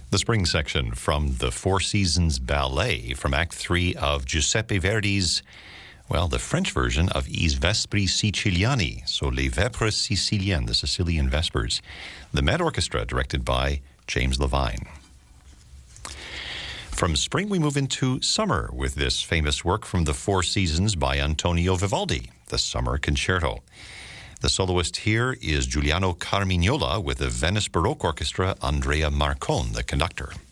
The spring section from the Four Seasons Ballet from Act 3 of Giuseppe Verdi's, the French version of I Vespri Siciliani, so Les Vespres Siciliennes, the Sicilian Vespers. The Met Orchestra, directed by James Levine. From spring, we move into summer with this famous work from the Four Seasons by Antonio Vivaldi, the Summer Concerto. The soloist here is Giuliano Carmignola with the Venice Baroque Orchestra, Andrea Marcon, the conductor.